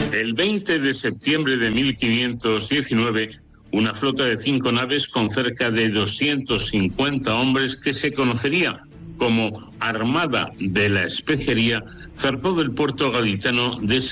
El 20 de septiembre de 1519, una flota de 5 naves con cerca de 250 hombres, que se conocería como Armada de la Especería, zarpó del puerto gaditano de